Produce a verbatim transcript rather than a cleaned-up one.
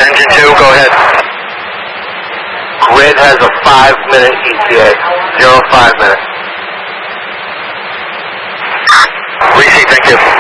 Engine two, go ahead. Grid has a five minute E T A. Zero five minutes. Reese, thank you.